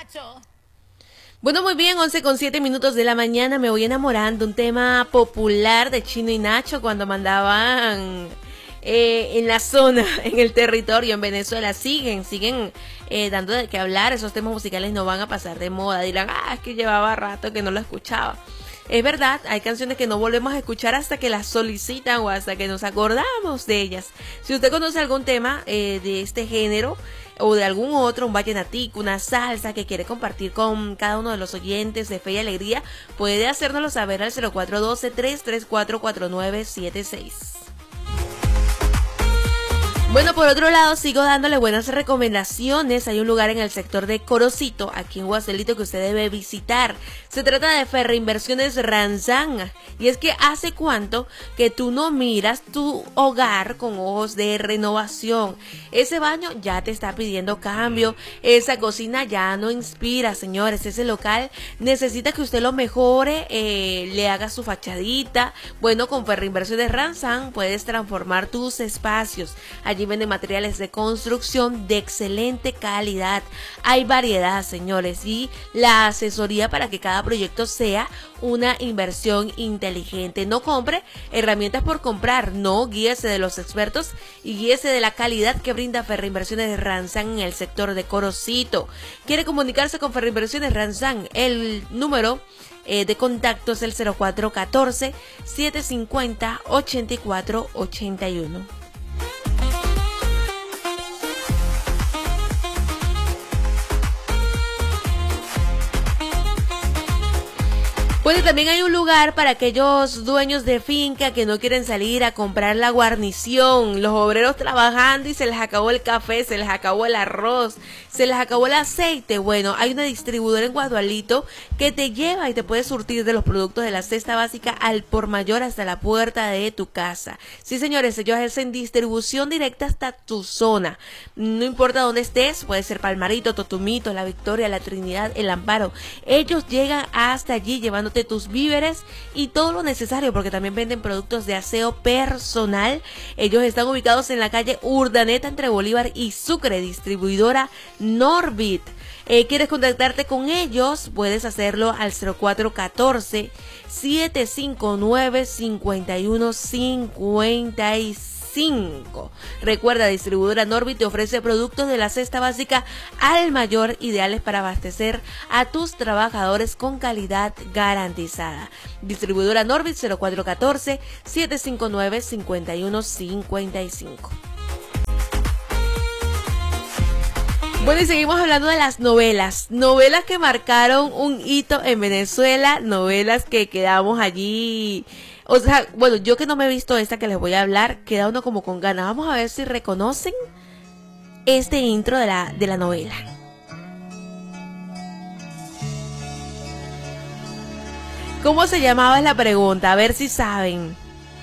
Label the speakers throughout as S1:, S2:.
S1: Nacho.
S2: Bueno, muy bien, 11:07 de la mañana, me voy enamorando, un tema popular de Chino y Nacho cuando mandaban en la zona, en el territorio, en Venezuela. Siguen dando de qué hablar, esos temas musicales no van a pasar de moda, dirán, es que llevaba rato que no lo escuchaba. Es verdad, hay canciones que no volvemos a escuchar hasta que las solicitan o hasta que nos acordamos de ellas. Si usted conoce algún tema de este género o de algún otro, un vallenatico, una salsa que quiere compartir con cada uno de los oyentes de Fe y Alegría, puede hacérnoslo saber al 0412-334-4976. Bueno, por otro lado, sigo dándole buenas recomendaciones. Hay un lugar en el sector de Corocito, aquí en Guaselito, que usted debe visitar. Se trata de Ferreinversiones Ranzán. Y es que hace cuánto que tú no miras tu hogar con ojos de renovación. Ese baño ya te está pidiendo cambio. Esa cocina ya no inspira, señores. Ese local necesita que usted lo mejore, le haga su fachadita. Bueno, con Ferreinversiones Ranzán puedes transformar tus espacios. Allí venden materiales de construcción de excelente calidad. Hay variedad, señores, y la asesoría para que cada proyecto sea una inversión inteligente. No compre herramientas por comprar, no, guíese de los expertos y guíese de la calidad que brinda Ferreinversiones Ranzán en el sector de Corocito. ¿Quiere comunicarse con Ferreinversiones Ranzán? El número de contacto es el 0414-750-8481. Bueno, también hay un lugar para aquellos dueños de finca que no quieren salir a comprar la guarnición. Los obreros trabajando y se les acabó el café, se les acabó el arroz, se les acabó el aceite. Bueno, hay una distribuidora en Guadualito que te lleva y te puede surtir de los productos de la cesta básica al por mayor hasta la puerta de tu casa. Sí, señores, ellos hacen distribución directa hasta tu zona. No importa dónde estés, puede ser Palmarito, Totumito, La Victoria, La Trinidad, El Amparo. Ellos llegan hasta allí llevándote tus víveres y todo lo necesario, porque también venden productos de aseo personal. Ellos están ubicados en la calle Urdaneta entre Bolívar y Sucre, distribuidora Norbit. ¿Quieres contactarte con ellos? Puedes hacerlo al 0414-759-5155. Recuerda, distribuidora Norbit te ofrece productos de la cesta básica al mayor, ideales para abastecer a tus trabajadores con calidad garantizada. Distribuidora Norbit, 0414-759-5155. Bueno, y seguimos hablando de las novelas que marcaron un hito en Venezuela, novelas que quedamos allí. O sea, bueno, yo que no me he visto esta que les voy a hablar, queda uno como con ganas. Vamos a ver si reconocen este intro de la novela. ¿Cómo se llamaba? Es la pregunta, a ver si saben.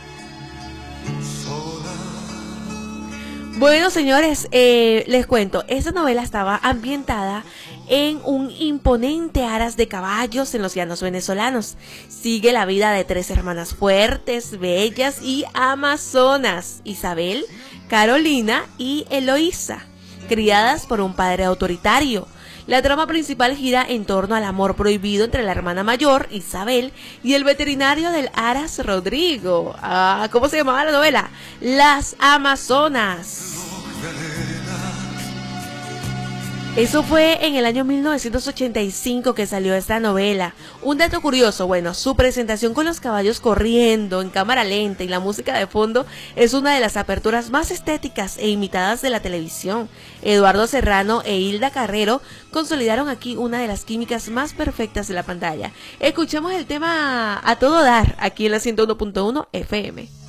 S2: Bueno, señores, les cuento, esta novela estaba ambientada en un imponente aras de caballos en los llanos venezolanos. Sigue la vida de tres hermanas fuertes, bellas y amazonas, Isabel, Carolina y Eloísa, criadas por un padre autoritario. La trama principal gira en torno al amor prohibido entre la hermana mayor, Isabel, y el veterinario del Aras, Rodrigo. ¿Cómo se llamaba la novela? Las Amazonas. Eso fue en el año 1985 que salió esta novela. Un dato curioso, bueno, su presentación con los caballos corriendo en cámara lenta y la música de fondo es una de las aperturas más estéticas e imitadas de la televisión. Eduardo Serrano e Hilda Carrero consolidaron aquí una de las químicas más perfectas de la pantalla. Escuchemos el tema a todo dar aquí en la 101.1 FM.